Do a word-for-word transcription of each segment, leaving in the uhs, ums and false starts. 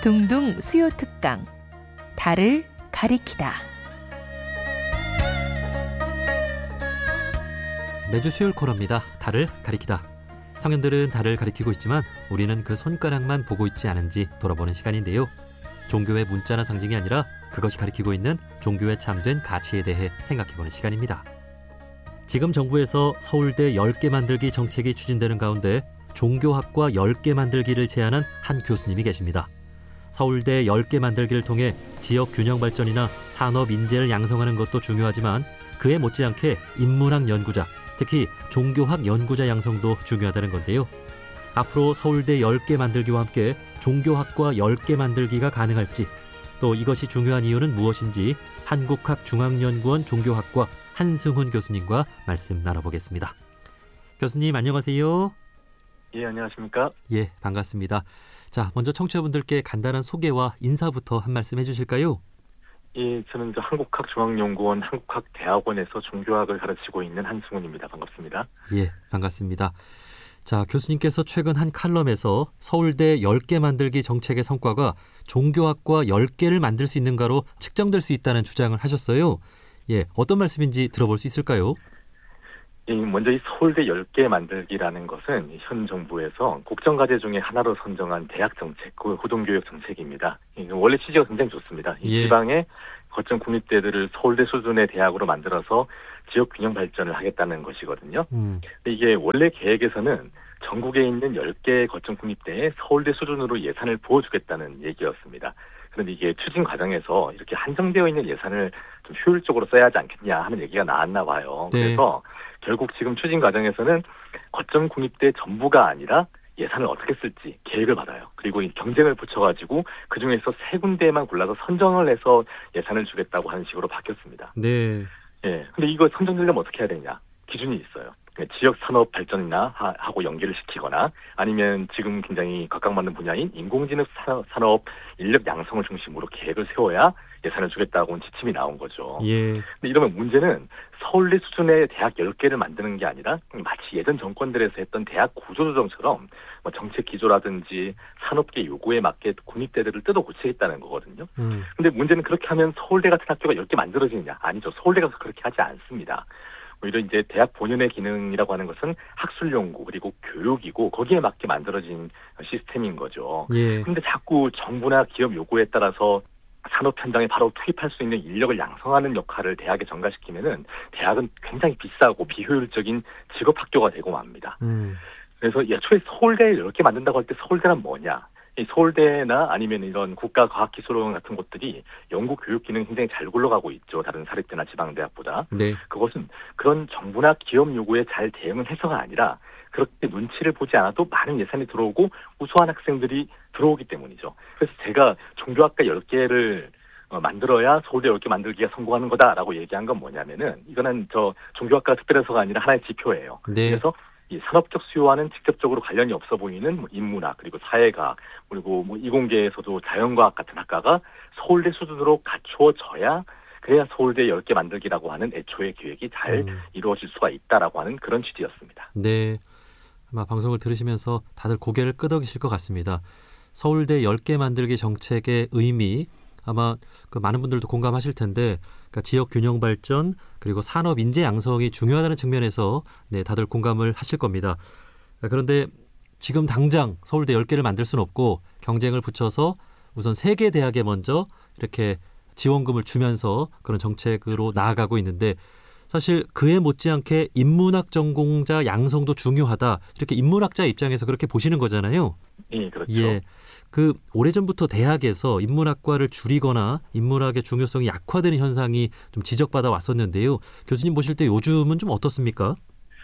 둥둥 수요 특강 달을 가리키다. 매주 수요일 코너입니다. 달을 가리키다. 성인들은 달을 가리키고 있지만 우리는 그 손가락만 보고 있지 않은지 돌아보는 시간인데요. 종교의 문자나 상징이 아니라 그것이 가리키고 있는 종교에 참된 가치에 대해 생각해보는 시간입니다. 지금 정부에서 서울대 열 개 만들기 정책이 추진되는 가운데 종교학과 열 개 만들기를 제안한 한 교수님이 계십니다. 서울대 열 개 만들기를 통해 지역 균형 발전이나 산업 인재를 양성하는 것도 중요하지만 그에 못지않게 인문학 연구자, 특히 종교학 연구자 양성도 중요하다는 건데요. 앞으로 서울대 열 개 만들기와 함께 종교학과 열 개 만들기가 가능할지, 또 이것이 중요한 이유는 무엇인지 한국학중앙연구원 종교학과 한승훈 교수님과 말씀 나눠보겠습니다. 교수님 안녕하세요. 예, 안녕하십니까? 예, 반갑습니다. 자, 먼저 청취자분들께 간단한 소개와 인사부터 한 말씀 해주실까요? 예, 저는 저 한국학중앙연구원 한국학대학원에서 종교학을 가르치고 있는 한승훈입니다. 반갑습니다. 예, 반갑습니다. 자, 교수님께서 최근 한 칼럼에서 서울대 열 개 만들기 정책의 성과가 종교학과 열 개를 만들 수 있는가로 측정될 수 있다는 주장을 하셨어요. 예, 어떤 말씀인지 들어볼 수 있을까요? 예, 먼저 이 서울대 열 개 만들기라는 것은 현 정부에서 국정과제 중에 하나로 선정한 대학 정책, 그 고등교육 정책입니다. 원래 취지가 굉장히 좋습니다. 이 예. 지방의 거점 국립대들을 서울대 수준의 대학으로 만들어서 지역 균형 발전을 하겠다는 것이거든요. 음. 이게 원래 계획에서는 전국에 있는 열 개 거점 국립대에 서울대 수준으로 예산을 부어주겠다는 얘기였습니다. 그런데 이게 추진 과정에서 이렇게 한정되어 있는 예산을 좀 효율적으로 써야 하지 않겠냐 하는 얘기가 나왔나 봐요. 네. 그래서 결국 지금 추진 과정에서는 거점 국립대 전부가 아니라 예산을 어떻게 쓸지 계획을 받아요. 그리고 이 경쟁을 붙여가지고 그중에서 세 군데만 골라서 선정을 해서 예산을 주겠다고 하는 식으로 바뀌었습니다. 네. 예. 근데 이거 선정되려면 어떻게 해야 되냐? 기준이 있어요. 지역 산업 발전이나 하고 연계를 시키거나 아니면 지금 굉장히 각광받는 분야인 인공지능 산업 인력 양성을 중심으로 계획을 세워야 예산을 주겠다고는 지침이 나온 거죠. 예. 근데 이러면 문제는 서울대 수준의 대학 열 개를 만드는 게 아니라 마치 예전 정권들에서 했던 대학 구조조정처럼 뭐 정책 기조라든지 산업계 요구에 맞게 국립대들을 뜯어 고치겠다는 거거든요. 음. 근데 문제는 그렇게 하면 서울대 같은 학교가 열 개 만들어지느냐? 아니죠. 서울대가 그렇게 하지 않습니다. 오히려 이제 대학 본연의 기능이라고 하는 것은 학술 연구 그리고 교육이고 거기에 맞게 만들어진 시스템인 거죠. 예. 그런데 자꾸 정부나 기업 요구에 따라서 산업 현장에 바로 투입할 수 있는 인력을 양성하는 역할을 대학에 전가시키면은 대학은 굉장히 비싸고 비효율적인 직업 학교가 되고 맙니다. 음. 그래서 애초에 서울대를 이렇게 만든다고 할 때 서울대란 뭐냐? 이 서울대나 아니면 이런 국가과학기술원 같은 곳들이 연구 교육 기능이 굉장히 잘 굴러가고 있죠. 다른 사립대나 지방대학보다. 네. 그것은 그런 정부나 기업 요구에 잘 대응을 해서가 아니라 그렇게 눈치를 보지 않아도 많은 예산이 들어오고 우수한 학생들이 들어오기 때문이죠. 그래서 제가 종교학과 열 개를 어, 만들어야 서울대 열 개 만들기가 성공하는 거다라고 얘기한 건 뭐냐면은 이거는 저 종교학과 특별해서가 아니라 하나의 지표예요. 네. 그래서 이 산업적 수요와는 직접적으로 관련이 없어 보이는 뭐 인문학 그리고 사회과학 그리고 뭐 이공계에서도 자연과학 같은 학과가 서울대 수준으로 갖추어져야 그래야 서울대 열 개 만들기라고 하는 애초의 계획이 잘 음. 이루어질 수가 있다라고 하는 그런 취지였습니다. 네. 아마 방송을 들으시면서 다들 고개를 끄덕이실 것 같습니다. 서울대 열 개 만들기 정책의 의미 아마 그 많은 분들도 공감하실 텐데 그러니까 지역 균형 발전 그리고 산업 인재 양성이 중요하다는 측면에서 네, 다들 공감을 하실 겁니다. 그런데 지금 당장 서울대 열 개를 만들 수는 없고 경쟁을 붙여서 우선 세 개 대학에 먼저 이렇게 지원금을 주면서 그런 정책으로 나아가고 있는데 사실 그에 못지않게 인문학 전공자 양성도 중요하다. 이렇게 인문학자 입장에서 그렇게 보시는 거잖아요. 예, 그렇죠. 예. 그 오래전부터 대학에서 인문학과를 줄이거나 인문학의 중요성이 약화되는 현상이 좀 지적받아 왔었는데요. 교수님 보실 때 요즘은 좀 어떻습니까?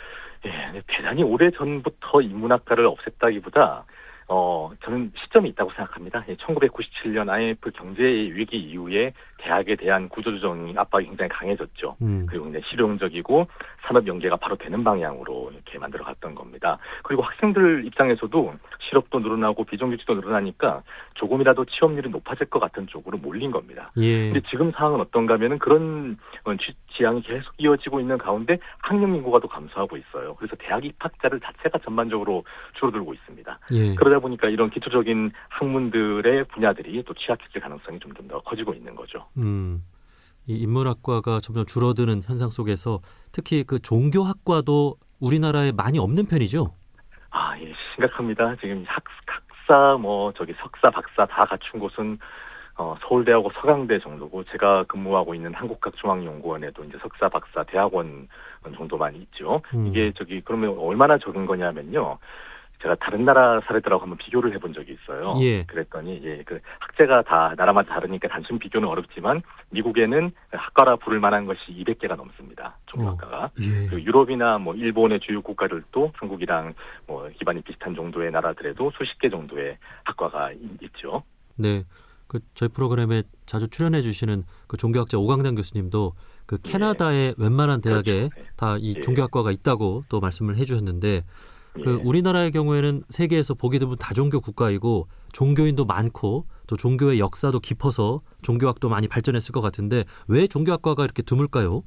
예, 대단히 오래전부터 인문학과를 없앴다기보다 어, 저는 시점이 있다고 생각합니다. 천구백구십칠 년 아이엠에프 경제 위기 이후에 대학에 대한 구조조정 압박이 굉장히 강해졌죠. 음. 그리고 이제 실용적이고 산업 연계가 바로 되는 방향으로 이렇게 만들어 갔던 겁니다. 그리고 학생들 입장에서도 실업도 늘어나고 비정규직도 늘어나니까 조금이라도 취업률이 높아질 것 같은 쪽으로 몰린 겁니다. 예. 근데 지금 상황은 어떤가 하면은 그런 지향이 계속 이어지고 있는 가운데 학령 인구가 더 감소하고 있어요. 그래서 대학 입학자들 자체가 전반적으로 줄어들고 있습니다. 예. 그러다 보니까 이런 기초적인 학문들의 분야들이 또 취약해질 가능성이 좀 더 커지고 있는 거죠. 음. 이 인문학과가 점점 줄어드는 현상 속에서 특히 그 종교학과도 우리나라에 많이 없는 편이죠? 아, 예, 심각합니다. 지금 학, 학사, 뭐, 저기 석사, 박사 다 갖춘 곳은 어, 서울대하고 서강대 정도고, 제가 근무하고 있는 한국학중앙연구원에도 이제 석사, 박사, 대학원 정도만 있죠. 음. 이게 저기, 그러면 얼마나 적은 거냐면요. 제가 다른 나라 사례들하고 한번 비교를 해본 적이 있어요. 예. 그랬더니 예, 그 학제가 다 나라마다 다르니까 단순 비교는 어렵지만 미국에는 학과라 부를 만한 것이 이백 개가 넘습니다. 종교학과가. 어, 예. 그리고 유럽이나 뭐 일본의 주요 국가들도 한국이랑 뭐 기반이 비슷한 정도의 나라들에도 수십 개 정도의 학과가 있, 있죠. 네. 그 저희 프로그램에 자주 출연해 주시는 그 종교학자 오광장 교수님도 그 캐나다의 예. 웬만한 대학에 그렇죠. 다 이 예. 종교학과가 있다고 또 말씀을 해 주셨는데 그 예. 우리나라의 경우에는 세계에서 보기 드문 다종교 국가이고 종교인도 많고 또 종교의 역사도 깊어서 종교학도 많이 발전했을 것 같은데 왜 종교학과가 이렇게 드물까요?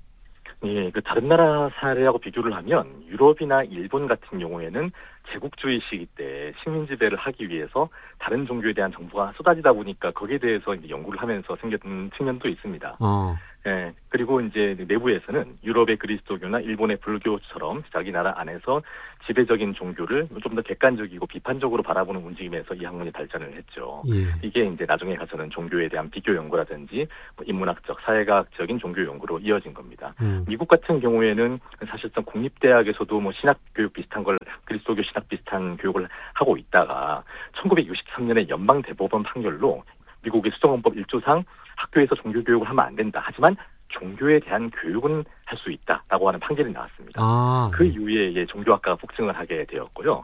예, 그 다른 나라 사례하고 비교를 하면 유럽이나 일본 같은 경우에는 제국주의 시기 때 식민 지배를 하기 위해서 다른 종교에 대한 정보가 쏟아지다 보니까 거기에 대해서 이제 연구를 하면서 생겼던 측면도 있습니다. 어. 예, 그리고 이제 내부에서는 유럽의 그리스도교나 일본의 불교처럼 자기 나라 안에서 지배적인 종교를 좀 더 객관적이고 비판적으로 바라보는 움직임에서 이 학문이 발전을 했죠. 예. 이게 이제 나중에 가서는 종교에 대한 비교 연구라든지 뭐 인문학적, 사회과학적인 종교 연구로 이어진 겁니다. 음. 미국 같은 경우에는 사실상 국립대학에서도 뭐 신학 교육 비슷한 걸 그리스도교 신학 비슷한 교육을 하고 있다가 천구백육십삼 년에 연방 대법원 판결로 미국의 수정헌법 일 조상 학교에서 종교 교육을 하면 안 된다. 하지만 종교에 대한 교육은 할 수 있다라고 하는 판결이 나왔습니다. 아, 그 네. 이후에 종교학과가 폭증을 하게 되었고요.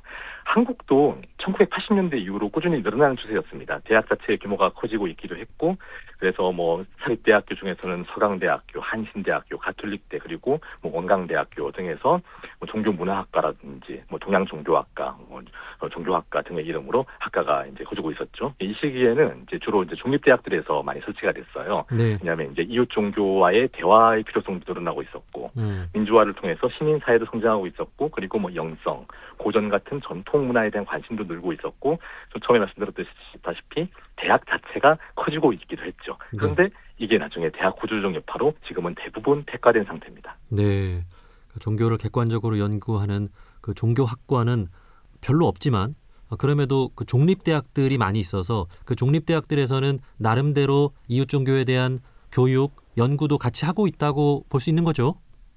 한국도 천구백팔십 년대 이후로 꾸준히 늘어나는 추세였습니다. 대학 자체의 규모가 커지고 있기도 했고, 그래서 뭐 사립대학교 중에서는 서강대학교, 한신대학교, 가톨릭대 그리고 뭐 원광대학교 등에서 뭐 종교문화학과라든지 뭐 동양종교학과, 뭐 종교학과 등의 이름으로 학과가 이제 커지고 있었죠. 이 시기에는 이제 주로 이제 중립대학들에서 많이 설치가 됐어요. 네. 왜냐하면 이제 이웃 종교와의 대화의 필요성도 늘어나고 있었고, 음. 민주화를 통해서 시민 사회도 성장하고 있었고, 그리고 뭐 영성, 고전 같은 전통 문화에 대한 관심도 늘고 있었고, 좀 처음에 말씀드렸다시피 대학 자체가 커지고 있기도 했죠. 그런데 네. 이게 나중에 대학 구조조정 여파로 지금은 대부분 폐과된 상태입니다. 네, 종교를 객관적으로 연구하는 그 종교학과는 별로 없지만 그럼에도 그 종립대학들이 많이 있어서 그 종립대학들에서는 나름대로 이웃 종교에 대한 교육, 연구도 같이 하고 있다고 볼 수 있는 거죠.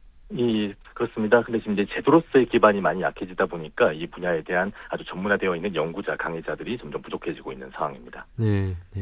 이 그렇습니다. 근데 지금 이제 제도로서의 기반이 많이 약해지다 보니까 이 분야에 대한 아주 전문화되어 있는 연구자, 강의자들이 점점 부족해지고 있는 상황입니다. 네, 네.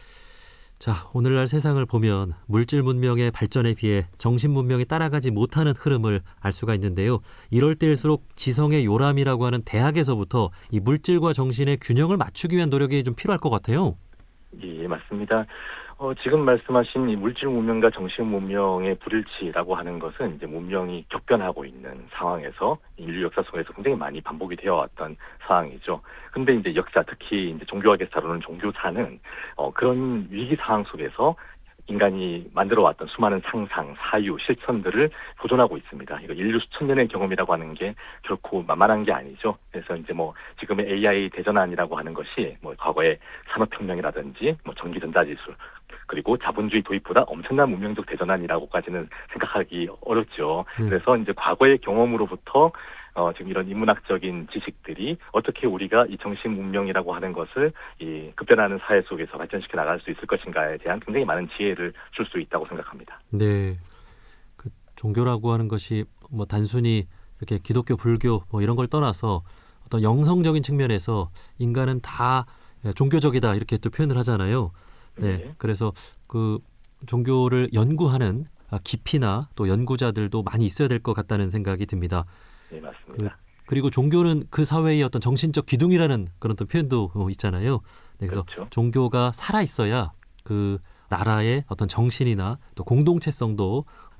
자, 오늘날 세상을 보면 물질 문명의 발전에 비해 정신 문명이 따라가지 못하는 흐름을 알 수가 있는데요. 이럴 때일수록 지성의 요람이라고 하는 대학에서부터 이 물질과 정신의 균형을 맞추기 위한 노력이 좀 필요할 것 같아요. 예, 맞습니다. 어, 지금 말씀하신 이 물질 문명과 정신 문명의 불일치라고 하는 것은 이제 문명이 격변하고 있는 상황에서 인류 역사 속에서 굉장히 많이 반복이 되어 왔던 상황이죠. 근데 이제 역사, 특히 이제 종교학에서 다루는 종교사는 어, 그런 위기 상황 속에서 인간이 만들어왔던 수많은 상상, 사유, 실천들을 보존하고 있습니다. 이거 인류 수천 년의 경험이라고 하는 게 결코 만만한 게 아니죠. 그래서 이제 뭐 지금의 에이아이 대전환이라고 하는 것이 뭐 과거의 산업혁명이라든지 뭐 전기전자기술 그리고 자본주의 도입보다 엄청난 문명적 대전환이라고까지는 생각하기 어렵죠. 음. 그래서 이제 과거의 경험으로부터 어, 지금 이런 인문학적인 지식들이 어떻게 우리가 이 정신 문명이라고 하는 것을 이 급변하는 사회 속에서 발전시켜 나갈 수 있을 것인가에 대한 굉장히 많은 지혜를 줄 수 있다고 생각합니다. 네, 그 종교라고 하는 것이 뭐 단순히 이렇게 기독교, 불교 뭐 이런 걸 떠나서 어떤 영성적인 측면에서 인간은 다 종교적이다 이렇게 또 표현을 하잖아요. 네, 네. 그래서 그 종교를 연구하는 깊이나 또 연구자들도 많이 있어야 될 것 같다는 생각이 듭니다. 네, 맞습니다. 그, 그리고 종교는 그 사회의 어떤 정신적 기둥이라는 그런 또 표현도 있잖아요. 네, 그래서 그렇죠. 종교가 살아 있어야 그 나라의 어떤 정신이나 또 공동체성도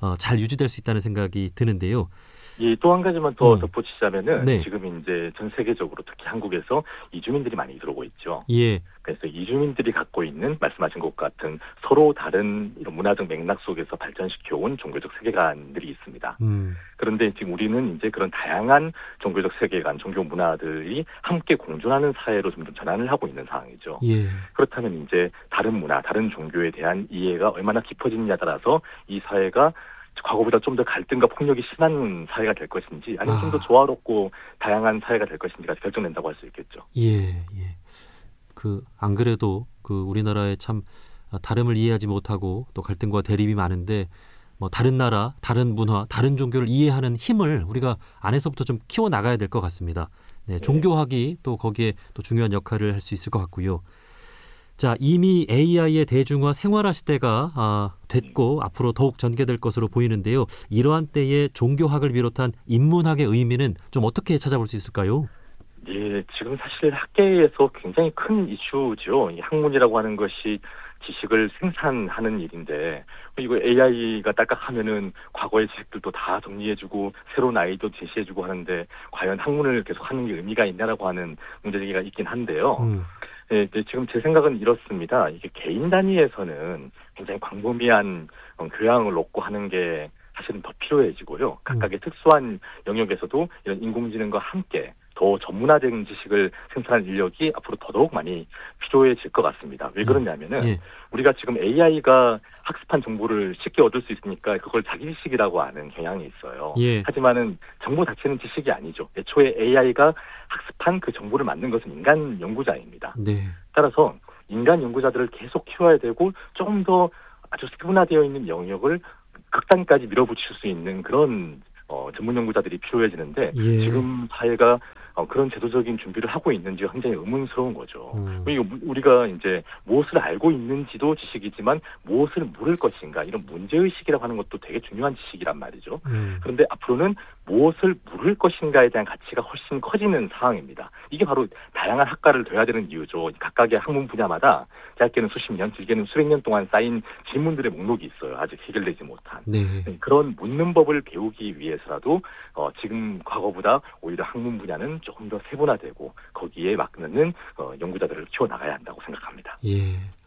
어, 잘 유지될 수 있다는 생각이 드는데요. 예, 또 한 가지만 더 음. 덧붙이자면은 네. 지금 이제 전 세계적으로 특히 한국에서 이주민들이 많이 들어오고 있죠. 예. 그래서 이주민들이 갖고 있는 말씀하신 것 같은 서로 다른 이런 문화적 맥락 속에서 발전시켜온 종교적 세계관들이 있습니다. 음. 그런데 지금 우리는 이제 그런 다양한 종교적 세계관, 종교 문화들이 함께 공존하는 사회로 점점 전환을 하고 있는 상황이죠. 예. 그렇다면 이제 다른 문화, 다른 종교에 대한 이해가 얼마나 깊어지느냐에 따라서 이 사회가 과거보다 좀 더 갈등과 폭력이 심한 사회가 될 것인지 아니면 좀 더 아. 조화롭고 다양한 사회가 될 것인지가 결정된다고 할 수 있겠죠. 예, 예. 그 안 그래도 그 우리나라에 참 다름을 이해하지 못하고 또 갈등과 대립이 많은데 뭐 다른 나라, 다른 문화, 다른 종교를 이해하는 힘을 우리가 안에서부터 좀 키워 나가야 될 것 같습니다. 네, 종교학이 또 거기에 또 중요한 역할을 할 수 있을 것 같고요. 자, 이미 에이아이의 대중화 생활화 시대가 아, 됐고 앞으로 더욱 전개될 것으로 보이는데요. 이러한 때의 종교학을 비롯한 인문학의 의미는 좀 어떻게 찾아볼 수 있을까요? 예, 지금 사실 학계에서 굉장히 큰 이슈죠. 이 학문이라고 하는 것이 지식을 생산하는 일인데 이거 에이아이가 딸깍하면은 과거의 지식들도 다 정리해주고 새로운 아이디어 제시해주고 하는데 과연 학문을 계속 하는 게 의미가 있냐라고 하는 문제제기가 있긴 한데요. 음. 네, 네, 지금 제 생각은 이렇습니다. 이게 개인 단위에서는 굉장히 광범위한 어, 교양을 얻고 하는 게 사실은 더 필요해지고요. 각각의 음. 특수한 영역에서도 이런 인공지능과 함께 더 전문화된 지식을 생산할 인력이 앞으로 더더욱 많이 필요해질 것 같습니다. 왜 그러냐면은 예. 우리가 지금 에이아이가 학습한 정보를 쉽게 얻을 수 있으니까 그걸 자기 지식이라고 하는 경향이 있어요. 예. 하지만은 정보 자체는 지식이 아니죠. 애초에 에이아이가 학습한 그 정보를 만든 것은 인간 연구자입니다. 네. 따라서 인간 연구자들을 계속 키워야 되고 좀 더 아주 세분화되어 있는 영역을 극단까지 밀어붙일 수 있는 그런 어, 전문 연구자들이 필요해지는데 예. 지금 사회가 어, 그런 제도적인 준비를 하고 있는지가 굉장히 의문스러운 거죠. 음. 우리가 이제 무엇을 알고 있는지도 지식이지만 무엇을 물을 것인가 이런 문제의식이라고 하는 것도 되게 중요한 지식이란 말이죠. 음. 그런데 앞으로는 무엇을 물을 것인가에 대한 가치가 훨씬 커지는 상황입니다. 이게 바로 다양한 학과를 둬야 되는 이유죠. 각각의 학문 분야마다 짧게는 수십 년, 길게는 수백 년 동안 쌓인 질문들의 목록이 있어요. 아직 해결되지 못한. 네. 그런 묻는 법을 배우기 위해서라도 어, 지금 과거보다 오히려 학문 분야는 조금 더 세분화되고 거기에 맞는 어, 연구자들을 키워나가야 한다고 생각합니다. 예.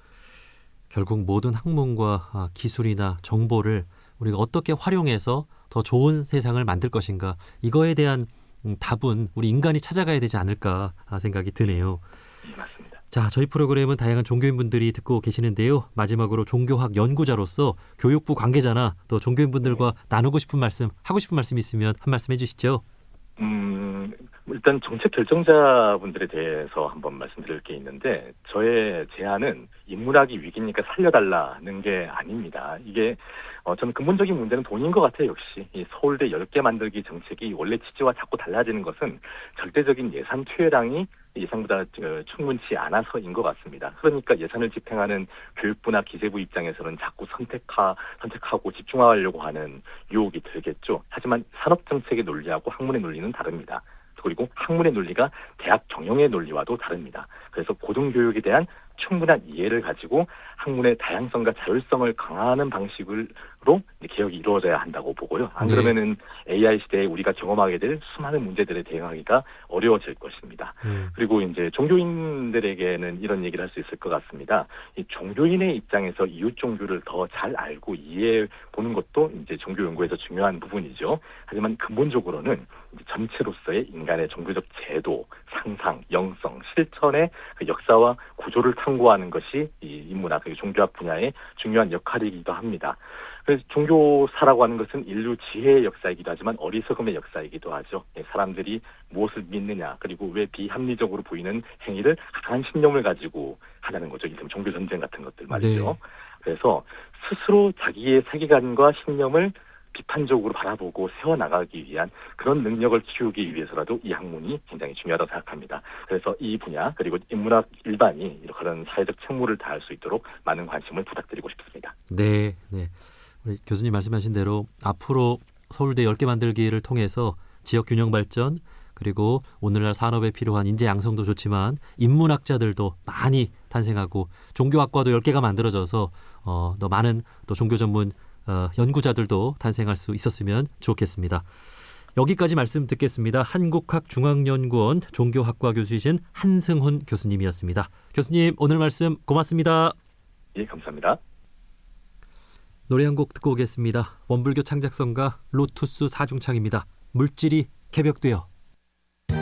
결국 모든 학문과 기술이나 정보를 우리가 어떻게 활용해서 더 좋은 세상을 만들 것인가 이거에 대한 답은 우리 인간이 찾아가야 되지 않을까 생각이 드네요. 네, 맞습니다. 자, 저희 프로그램은 다양한 종교인분들이 듣고 계시는데요. 마지막으로 종교학 연구자로서 교육부 관계자나 또 종교인분들과 네. 나누고 싶은 말씀, 하고 싶은 말씀 있으면 한 말씀 해주시죠. 음, 일단 정책 결정자분들에 대해서 한번 말씀드릴 게 있는데 저의 제안은 인문학이 위기니까 살려달라는 게 아닙니다. 이게 어, 저는 근본적인 문제는 돈인 것 같아요. 역시 이 서울대 열 개 만들기 정책이 원래 취지와 자꾸 달라지는 것은 절대적인 예산 투여량이 예상보다 충분치 않아서인 것 같습니다. 그러니까 예산을 집행하는 교육부나 기재부 입장에서는 자꾸 선택하, 선택하고 집중하려고 하는 유혹이 들겠죠. 하지만 산업정책의 논리하고 학문의 논리는 다릅니다. 그리고 학문의 논리가 대학 경영의 논리와도 다릅니다. 그래서 고등교육에 대한 충분한 이해를 가지고 학문의 다양성과 자율성을 강화하는 방식으로 개혁이 이루어져야 한다고 보고요. 안 그러면은 네. 에이아이 시대에 우리가 경험하게 될 수많은 문제들에 대응하기가 어려워질 것입니다. 음. 그리고 이제 종교인들에게는 이런 얘기를 할 수 있을 것 같습니다. 이 종교인의 입장에서 이웃 종교를 더 잘 알고 이해해 보는 것도 이제 종교 연구에서 중요한 부분이죠. 하지만 근본적으로는 이제 전체로서의 인간의 종교적 제도, 상상, 영성, 실천의 그 역사와 구조를 탐구하는 것이 이 인문학, 종교학 분야의 중요한 역할이기도 합니다. 그래서 종교사라고 하는 것은 인류 지혜의 역사이기도 하지만 어리석음의 역사이기도 하죠. 사람들이 무엇을 믿느냐 그리고 왜 비합리적으로 보이는 행위를 강한 신념을 가지고 하자는 거죠. 이를테면 종교전쟁 같은 것들 말이죠. 네. 그래서 스스로 자기의 세계관과 신념을 비판적으로 바라보고 세워나가기 위한 그런 능력을 키우기 위해서라도 이 학문이 굉장히 중요하다고 생각합니다. 그래서 이 분야 그리고 인문학 일반이 그런 사회적 책무를 다할 수 있도록 많은 관심을 부탁드리고 싶습니다. 네, 네. 우리 교수님 말씀하신 대로 앞으로 서울대 열 개 만들기를 통해서 지역 균형 발전 그리고 오늘날 산업에 필요한 인재 양성도 좋지만 인문학자들도 많이 탄생하고 종교학과도 열 개가 만들어져서 어, 더 많은 또 종교 전문 어, 연구자들도 탄생할 수 있었으면 좋겠습니다. 여기까지 말씀 듣겠습니다. 한국학중앙연구원 종교학과 교수이신 한승훈 교수님이었습니다. 교수님, 오늘 말씀 고맙습니다. 예, 감사합니다. 노래 한 곡 듣고 오겠습니다. 원불교 창작성가 로투스 사중창입니다. 물질이 개벽되어.